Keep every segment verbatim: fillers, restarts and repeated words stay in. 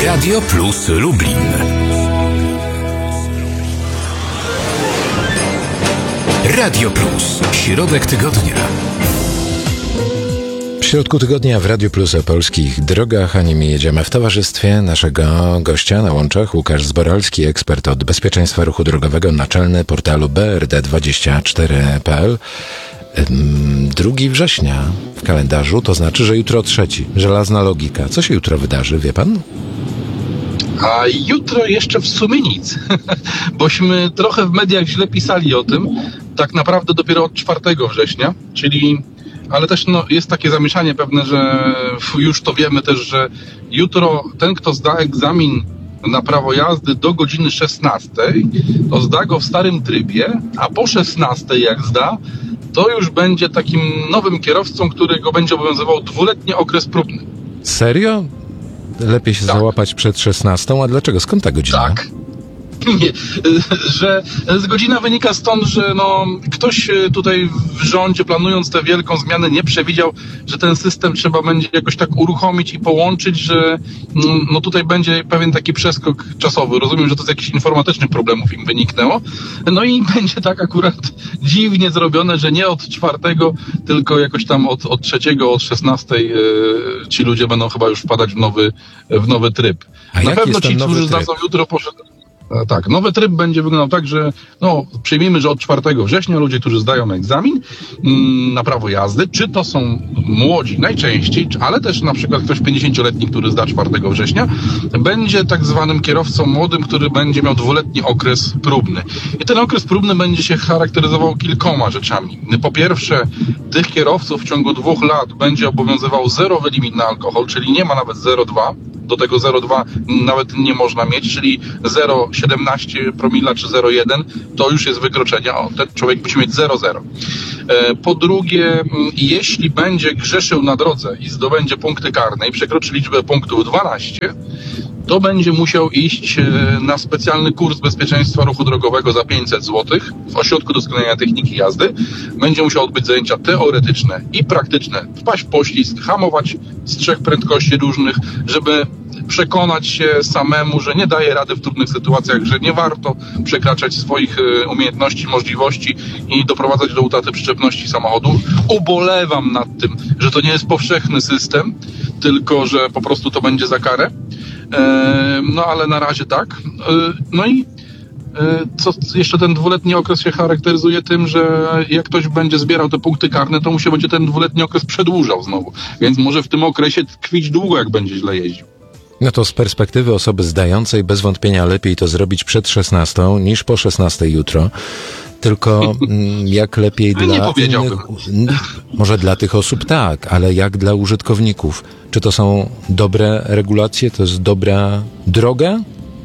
Radio Plus Lublin. Radio Plus. Środek tygodnia. W środku tygodnia w Radiu Plus o polskich drogach, a nimi jedziemy w towarzystwie naszego gościa na łączach, Łukasz Zboralski, ekspert od bezpieczeństwa ruchu drogowego, naczelny portalu B R D dwadzieścia cztery kropka p l. drugiego września w kalendarzu, to znaczy, że jutro trzeci. Żelazna logika. Co się jutro wydarzy, wie pan? A jutro jeszcze w sumie nic, bośmy trochę w mediach źle pisali o tym, tak naprawdę dopiero od czwartego września, czyli, ale też no, jest takie zamieszanie pewne, że już to wiemy też, że jutro ten, kto zda egzamin na prawo jazdy do godziny szesnastej, to zda go w starym trybie, a po szesnastej jak zda, to już będzie takim nowym kierowcą, którego będzie obowiązywał dwuletni okres próbny. Serio? Lepiej się tak. załapać przed szesnastą, a dlaczego? Skąd ta godzina? Tak. Nie, że z godzina wynika stąd, że no, ktoś tutaj w rządzie, planując tę wielką zmianę, nie przewidział, że ten system trzeba będzie jakoś tak uruchomić i połączyć, że no tutaj będzie pewien taki przeskok czasowy. Rozumiem, że to z jakichś informatycznych problemów im wyniknęło. No i będzie tak akurat dziwnie zrobione, że nie od czwartego, tylko jakoś tam od, od trzeciego, od szesnastej yy, ci ludzie będą chyba już wpadać w nowy, w nowy tryb. A Na jaki pewno jest ci, ten nowy którzy tryb? zdadzą jutro, poszedł. Tak, nowy tryb będzie wyglądał tak, że no, przyjmijmy, że od czwartego września ludzie, którzy zdają egzamin mm, na prawo jazdy, czy to są młodzi najczęściej, ale też na przykład ktoś pięćdziesięcioletni, który zda czwartego września, będzie tak zwanym kierowcą młodym, który będzie miał dwuletni okres próbny. I ten okres próbny będzie się charakteryzował kilkoma rzeczami. Po pierwsze, tych kierowców w ciągu dwóch lat będzie obowiązywał zerowy limit na alkohol, czyli nie ma nawet zero przecinek dwa. Do tego zero przecinek dwa nawet nie można mieć, czyli zero przecinek siedemnaście promila czy zero przecinek jeden to już jest wykroczenie. O, ten człowiek musi mieć zero przecinek zero. Po drugie, jeśli będzie grzeszył na drodze i zdobędzie punkty karne i przekroczy liczbę punktów dwanaście, to będzie musiał iść na specjalny kurs bezpieczeństwa ruchu drogowego za pięćset złotych w Ośrodku Doskonalenia Techniki Jazdy. Będzie musiał odbyć zajęcia teoretyczne i praktyczne, wpaść w poślizg, hamować z trzech prędkości różnych, żeby przekonać się samemu, że nie daje rady w trudnych sytuacjach, że nie warto przekraczać swoich umiejętności, możliwości i doprowadzać do utraty przyczepności samochodu. Ubolewam nad tym, że to nie jest powszechny system, tylko że po prostu to będzie za karę. No ale na razie tak. No i co jeszcze ten dwuletni okres się charakteryzuje tym, że jak ktoś będzie zbierał te punkty karne, to mu się będzie ten dwuletni okres przedłużał znowu. Więc może w tym okresie tkwić długo, jak będzie źle jeździł. No to z perspektywy osoby zdającej bez wątpienia lepiej to zrobić przed szesnastą niż po szesnastej jutro. Tylko jak lepiej ja dla nie powiedziałbym. innych, może dla tych osób tak, ale jak dla użytkowników? Czy to są dobre regulacje? To jest dobra droga?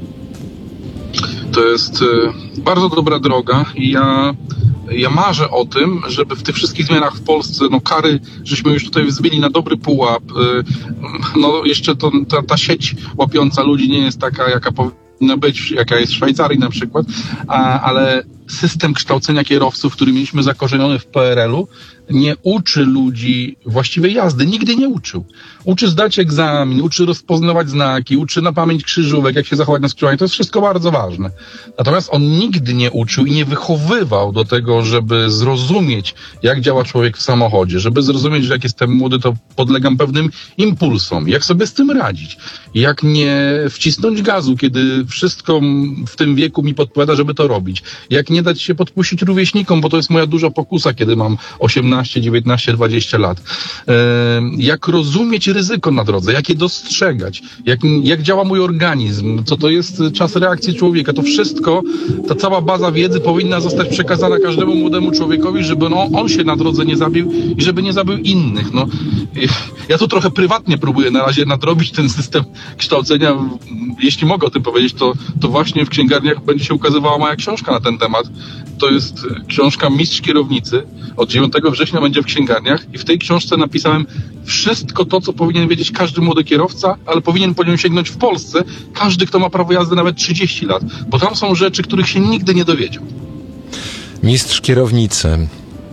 To jest y, bardzo dobra droga i ja, ja marzę o tym, żeby w tych wszystkich zmianach w Polsce, no kary, żeśmy już tutaj wzbili na dobry pułap, y, no jeszcze to, ta, ta sieć łapiąca ludzi nie jest taka, jaka powinna być, jaka jest w Szwajcarii na przykład, a, ale system kształcenia kierowców, który mieliśmy zakorzeniony w P R L u, nie uczy ludzi właściwej jazdy. Nigdy nie uczył. Uczy zdać egzamin, uczy rozpoznawać znaki, uczy na pamięć krzyżówek, jak się zachować na skrzyżowaniu. To jest wszystko bardzo ważne. Natomiast on nigdy nie uczył i nie wychowywał do tego, żeby zrozumieć, jak działa człowiek w samochodzie, żeby zrozumieć, że jak jestem młody, to podlegam pewnym impulsom, jak sobie z tym radzić, jak nie wcisnąć gazu, kiedy wszystko w tym wieku mi podpowiada, żeby to robić, jak nie dać się podpuścić rówieśnikom, bo to jest moja duża pokusa, kiedy mam osiemnaście, dziewiętnaście, dwadzieścia lat. Jak rozumieć ryzyko na drodze, jak je dostrzegać, jak, jak działa mój organizm, co to jest czas reakcji człowieka. To wszystko, ta cała baza wiedzy powinna zostać przekazana każdemu młodemu człowiekowi, żeby no, on się na drodze nie zabił i żeby nie zabił innych. No, ja tu trochę prywatnie próbuję na razie nadrobić ten system kształcenia. Jeśli mogę o tym powiedzieć, to, to właśnie w księgarniach będzie się ukazywała moja książka na ten temat. To jest książka Mistrz Kierownicy. Od dziewiątego września będzie w księgarniach i w tej książce napisałem wszystko to, co powinien wiedzieć każdy młody kierowca, ale powinien po nią sięgnąć w Polsce każdy, kto ma prawo jazdy nawet trzydzieści lat, bo tam są rzeczy, których się nigdy nie dowiedział. Mistrz Kierownicy.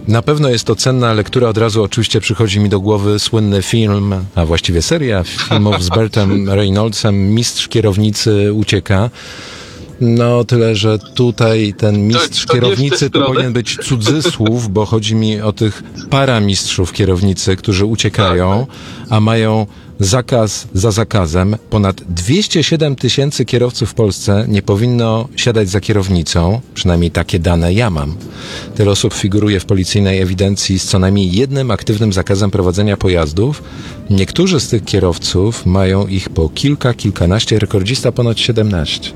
Na pewno jest to cenna lektura. Od razu oczywiście przychodzi mi do głowy słynny film, a właściwie seria filmów z Bertem Reynoldsem, Mistrz kierownicy ucieka. No tyle, że tutaj ten mistrz to, to kierownicy to powinien być cudzysłów, bo chodzi mi o tych paramistrzów kierownicy, którzy uciekają, a mają zakaz za zakazem. Ponad dwieście siedem tysięcy kierowców w Polsce nie powinno siadać za kierownicą, przynajmniej takie dane ja mam. Tyle osób figuruje w policyjnej ewidencji z co najmniej jednym aktywnym zakazem prowadzenia pojazdów. Niektórzy z tych kierowców mają ich po kilka, kilkanaście, rekordzista ponoć siedemnaście.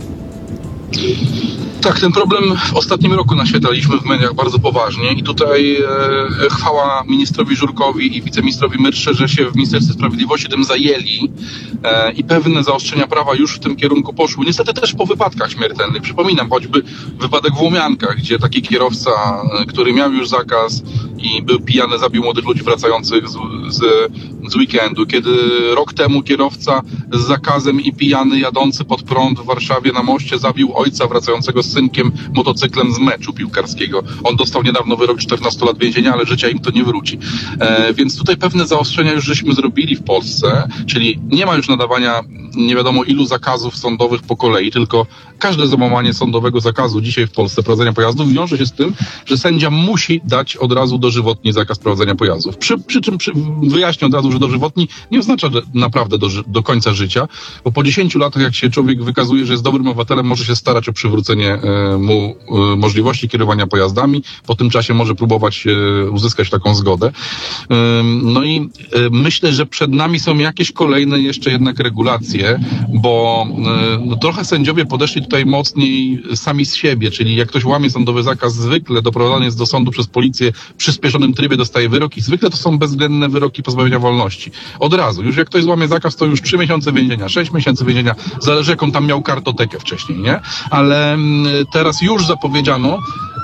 Tak, ten problem w ostatnim roku naświetlaliśmy w mediach bardzo poważnie i tutaj e, chwała ministrowi Żurkowi i wiceministrowi Myrsze, że się w Ministerstwie Sprawiedliwości tym zajęli e, i pewne zaostrzenia prawa już w tym kierunku poszły. Niestety też po wypadkach śmiertelnych. Przypominam choćby wypadek w Łomiankach, gdzie taki kierowca, e, który miał już zakaz i był pijany, zabił młodych ludzi wracających z, z, z weekendu. Kiedy rok temu kierowca z zakazem i pijany jadący pod prąd w Warszawie na moście zabił ojca wracającego z synkiem motocyklem z meczu piłkarskiego. On dostał niedawno wyrok czternastu lat więzienia, ale życia im to nie wróci. E, więc tutaj pewne zaostrzenia już żeśmy zrobili w Polsce, czyli nie ma już nadawania nie wiadomo ilu zakazów sądowych po kolei, tylko każde złamanie sądowego zakazu dzisiaj w Polsce prowadzenia pojazdów wiąże się z tym, że sędzia musi dać od razu dożywotni zakaz prowadzenia pojazdów. Przy, przy czym przy, wyjaśnię od razu, że dożywotni nie oznacza że naprawdę do, do końca życia, bo po dziesięciu latach, jak się człowiek wykazuje, że jest dobrym obywatelem, może się starać o przywrócenie e, mu e, możliwości kierowania pojazdami. Po tym czasie może próbować e, uzyskać taką zgodę. E, no i e, myślę, że przed nami są jakieś kolejne jeszcze jednak regulacje, bo e, no, trochę sędziowie podeszli tutaj mocniej sami z siebie, czyli jak ktoś łamie sądowy zakaz, zwykle doprowadzany jest do sądu przez policję w przyspieszonym trybie, dostaje wyrok i zwykle to są bezwzględne wyroki pozbawienia wolności. Od razu. Już jak ktoś złamie zakaz, to już trzy miesiące więzienia, sześć miesięcy więzienia, zależy jaką tam miał kartotekę wcześniej, nie? Ale teraz już zapowiedziano,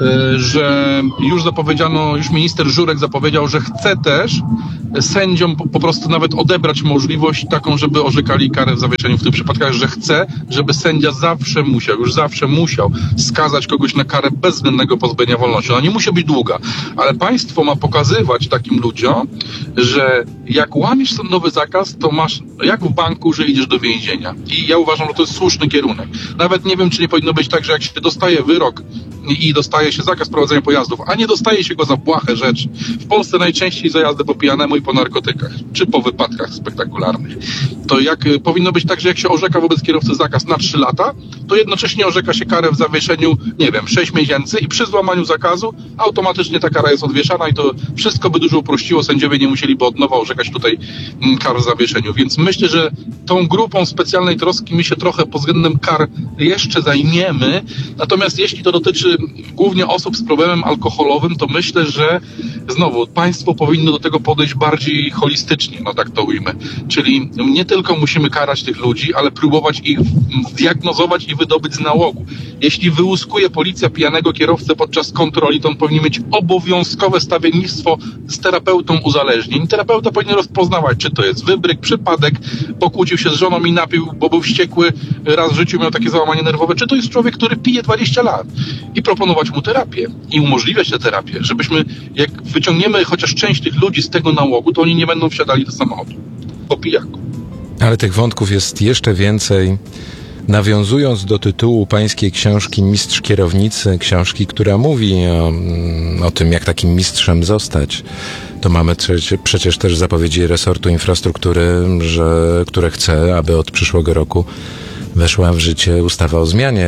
że już zapowiedziano, już minister Żurek zapowiedział, że chce też sędziom po, po prostu nawet odebrać możliwość taką, żeby orzekali karę w zawieszeniu w tych przypadkach, że chce, żeby sędzia zawsze musiał, już zawsze musiał skazać kogoś na karę bezwzględnego pozbawienia wolności. Ona nie musi być długa, ale państwo ma pokazywać takim ludziom, że jak łamiesz sądowy zakaz, to masz jak w banku, że idziesz do więzienia. I ja uważam, że to jest słuszny kierunek. Nawet nie wiem, czy nie powinno być tak, że jak się dostaje wyrok i dostaje się zakaz prowadzenia pojazdów, a nie dostaje się go za błahe rzeczy. W Polsce najczęściej za jazdę po pijanemu i po narkotykach, czy po wypadkach spektakularnych. To jak powinno być tak, że jak się orzeka wobec kierowcy zakaz na trzy lata, to jednocześnie orzeka się karę w zawieszeniu, nie wiem, sześć miesięcy i przy złamaniu zakazu automatycznie ta kara jest odwieszana i to wszystko by dużo uprościło, sędziowie nie musieliby od nowa orzekać tutaj kar w zawieszeniu. Więc myślę, że tą grupą specjalnej troski my się trochę pod względem kar jeszcze zajmiemy. Natomiast jeśli to dotyczy głównie osób z problemem alkoholowym, to myślę, że znowu państwo powinno do tego podejść bardziej holistycznie, no tak to ujmę. Czyli nie tylko musimy karać tych ludzi, ale próbować ich zdiagnozować i wydobyć z nałogu. Jeśli wyłuskuje policja pijanego kierowcę podczas kontroli, to on powinien mieć obowiązkowe stawiennictwo z terapeutą uzależnień. Terapeuta powinien rozpoznawać, czy to jest wybryk, przypadek, pokłócił się z żoną i napił, bo był wściekły, raz w życiu miał takie załamanie nerwowe, czy to jest człowiek, który pije dwadzieścia lat i proponować mu terapię i umożliwiać tę terapię, żebyśmy, jak wyciągniemy chociaż część tych ludzi z tego nałogu, to oni nie będą wsiadali do samochodu po pijaku. Ale tych wątków jest jeszcze więcej. Nawiązując do tytułu pańskiej książki Mistrz Kierownicy, książki, która mówi o, o tym, jak takim mistrzem zostać, to mamy przecież też zapowiedzi resortu infrastruktury, że, które chce, aby od przyszłego roku weszła w życie ustawa o zmianie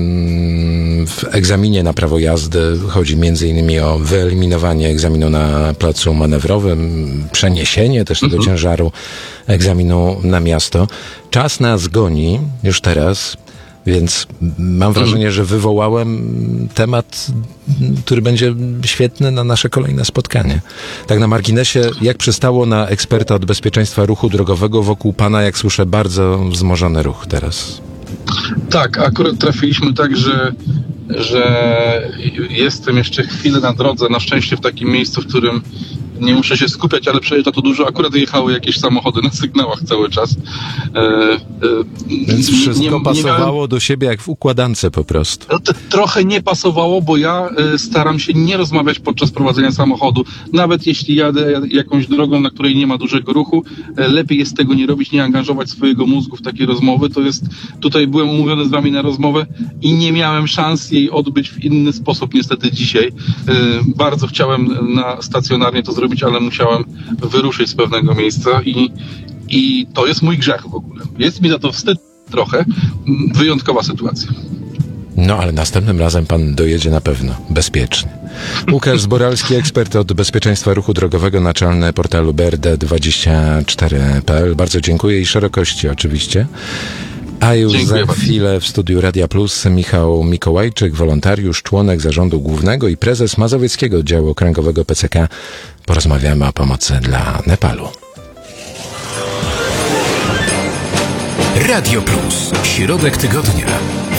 w egzaminie na prawo jazdy. Chodzi między innymi o wyeliminowanie egzaminu na placu manewrowym, przeniesienie też tego mhm. ciężaru egzaminu na miasto. Czas nas goni już teraz, więc mam wrażenie, że wywołałem temat, który będzie świetny na nasze kolejne spotkanie. Tak na marginesie, jak przystało na eksperta od bezpieczeństwa ruchu drogowego, wokół pana, jak słyszę, bardzo wzmożony ruch teraz. Tak, akurat trafiliśmy tak, że, że jestem jeszcze chwilę na drodze, na szczęście w takim miejscu, w którym nie muszę się skupiać, ale przejeżdża to dużo. Akurat jechały jakieś samochody na sygnałach cały czas. E, e, Więc wszystko nie, nie pasowało miałem... do siebie jak w układance po prostu. No, trochę nie pasowało, bo ja e, staram się nie rozmawiać podczas prowadzenia samochodu. Nawet jeśli jadę jakąś drogą, na której nie ma dużego ruchu, e, lepiej jest tego nie robić, nie angażować swojego mózgu w takie rozmowy. To jest, tutaj byłem umówiony z wami na rozmowę i nie miałem szans jej odbyć w inny sposób niestety dzisiaj. E, bardzo chciałem na stacjonarnie to zrobić, ale musiałem wyruszyć z pewnego miejsca i, i to jest mój grzech w ogóle. Jest mi za to wstyd trochę. Wyjątkowa sytuacja. No, ale następnym razem pan dojedzie na pewno bezpiecznie. Łukasz Zboralski, ekspert od bezpieczeństwa ruchu drogowego, naczelny portalu B R D dwadzieścia cztery kropka p l. Bardzo dziękuję i szerokości oczywiście. A już Dziękuję za bardzo. chwilę w studiu Radia Plus Michał Mikołajczyk, wolontariusz, członek zarządu głównego i prezes Mazowieckiego Oddziału Okręgowego P C K. Porozmawiamy o pomocy dla Nepalu. Radio Plus. Środek tygodnia.